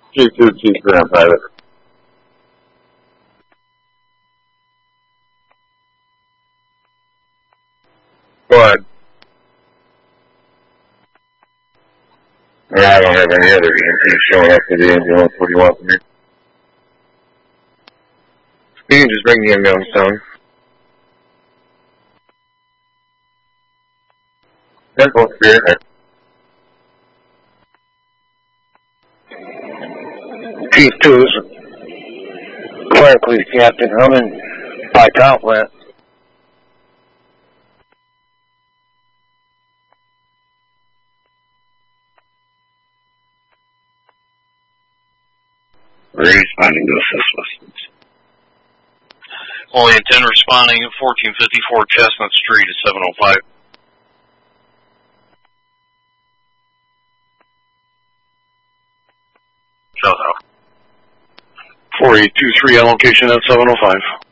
G2, on private. Go ahead. I don't have any other EMTs showing up to the ambulance. What do you want from me? You can just bring the ambulance down. They're both here. Chief 2 is Fire Police Captain Herman by Complant. Responding to assistance. Only 10 responding at 1454 Chestnut Street at 705. South. 4823 on location at 705.